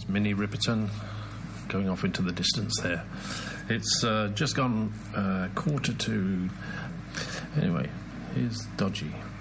Mini Ripperton going off into the distance there. It's just gone 1:45. Anyway, here's Dodgy.